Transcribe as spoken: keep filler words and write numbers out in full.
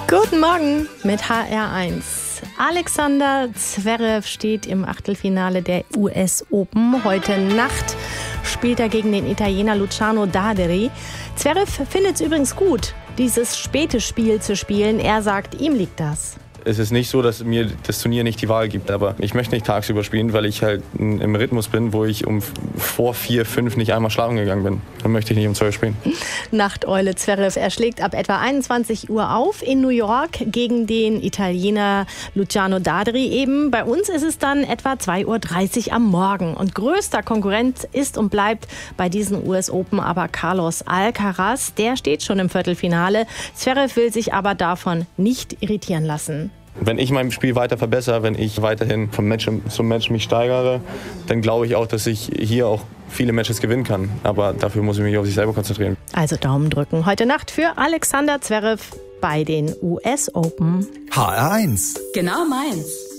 Guten Morgen mit H R eins. Alexander Zverev steht im Achtelfinale der U S Open. Heute Nacht spielt er gegen den Italiener Luciano Daderi. Zverev findet es übrigens gut, dieses späte Spiel zu spielen. Er sagt, ihm liegt das. Es ist nicht so, dass mir das Turnier nicht die Wahl gibt, aber ich möchte nicht tagsüber spielen, weil ich halt im Rhythmus bin, wo ich um vor vier, fünf nicht einmal schlafen gegangen bin. Dann möchte ich nicht um zwölf spielen. Nachteule Zverev. Er schlägt ab etwa einundzwanzig Uhr auf in New York gegen den Italiener Luciano Daderi. Eben bei uns ist es dann etwa zwei Uhr dreißig am Morgen. Und größter Konkurrent ist und bleibt bei diesen U S Open aber Carlos Alcaraz. Der steht schon im Viertelfinale. Zverev will sich aber davon nicht irritieren lassen. Wenn ich mein Spiel weiter verbessere, wenn ich weiterhin vom Match zum Match mich steigere, dann glaube ich auch, dass ich hier auch viele Matches gewinnen kann. Aber dafür muss ich mich auf sich selber konzentrieren. Also Daumen drücken. Heute Nacht für Alexander Zverev bei den U S Open. H R eins. Genau meins.